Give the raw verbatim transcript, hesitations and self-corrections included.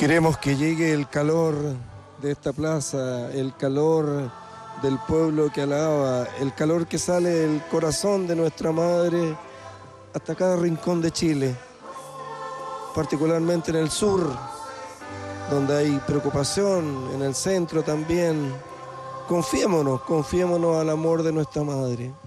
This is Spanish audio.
Queremos que llegue el calor de esta plaza, el calor del pueblo que alaba, el calor que sale del corazón de nuestra madre hasta cada rincón de Chile, particularmente en el sur, donde hay preocupación, en el centro también. Confiémonos, confiémonos al amor de nuestra madre.